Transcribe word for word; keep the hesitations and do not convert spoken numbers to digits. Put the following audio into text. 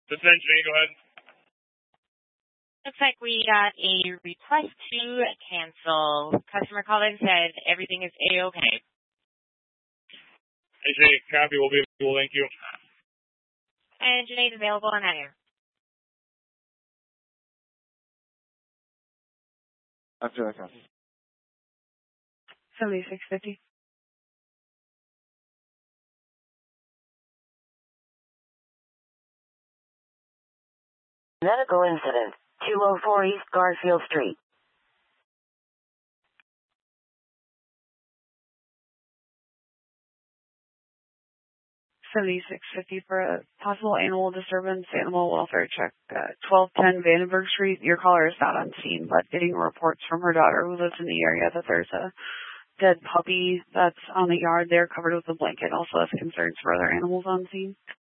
This is Janae, go ahead. Looks like we got a request to cancel. Customer called in and said everything is A-okay. Hey, Jay, copy. We'll be available. Thank you. And Janae's available on that air. After that copy. seventy-six fifty. Medical incident, two oh four East Garfield Street. seventy-six fifty for a possible animal disturbance, animal welfare check. Uh, twelve ten Vandenberg Street. Your caller is not on scene, but getting reports from her daughter who lives in the area that there's a dead puppy that's on the yard there covered with a blanket. Also has concerns for other animals on scene.